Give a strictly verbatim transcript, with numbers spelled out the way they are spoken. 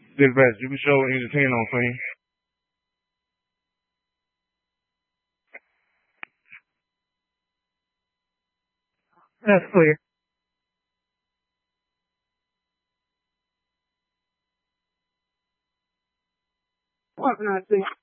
Dispatch, you can show engine ten on scene. That's clear. What can I see?